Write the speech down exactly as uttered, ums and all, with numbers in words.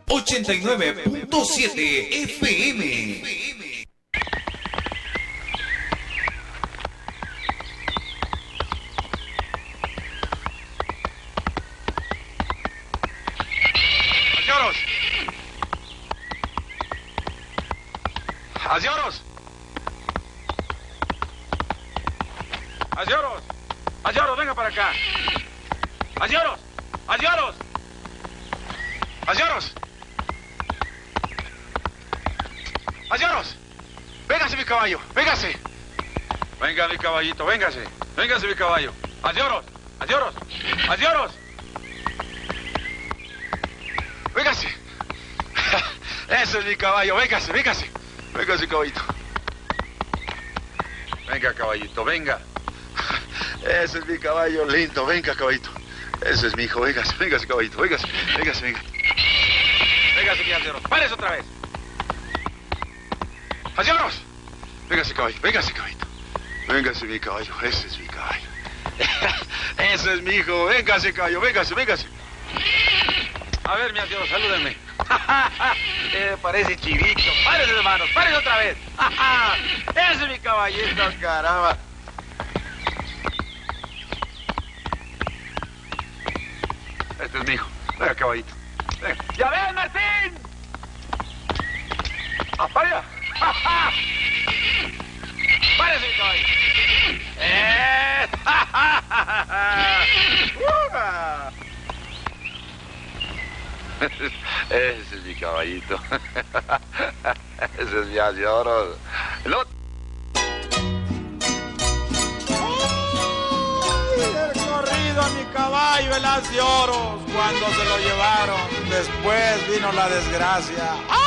ochenta y nueve punto siete F M. ¡Asioros! ¡Asioros! ¡Asioros, venga para acá! ¡Asioros! ¡Asioros! ¡Asioros! ¡Asioros! ¡Véngase mi caballo! ¡Véngase! Venga mi caballito, véngase. Véngase mi caballo. ¡Asioros! ¡Asioros! ¡Asioros! ¡Véngase! Ese es mi caballo, véngase, véngase. Véngase, caballito. Venga, caballito, venga. Ese es mi caballo lindo, venga, caballito. Ese es mi hijo, véngase, véngase, caballito, véngase, véngase, venga. Véngase, mi asioros, párese otra vez. ¡Asioros! Véngase, caballo, véngase, caballito. Véngase, mi caballo, ese es mi caballo. Ese es mi hijo, véngase, caballo, véngase, véngase. A ver, mi asioros, salúdenme. eh, parece chivito. Párese, hermanos, párese otra vez. Ese es mi caballito, caramba. Este es mi hijo. Venga, caballito. Venga. ¡Ya ven, Martín! ¡Ah, para allá! ¡Párese, mi caballo! ¡Eh! Ese es mi caballito. Ese es mi asioros. El otro. El corrido a mi caballo, el asioros, cuando se lo llevaron. Después vino la desgracia. ¡Ah!